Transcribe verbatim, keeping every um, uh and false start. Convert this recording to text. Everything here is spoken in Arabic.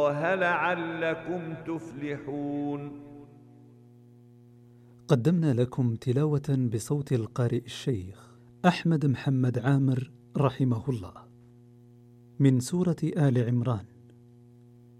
لعلكم تفلحون. قدمنا لكم تلاوة بصوت القارئ الشيخ أحمد محمد عامر رحمه الله من سورة آل عمران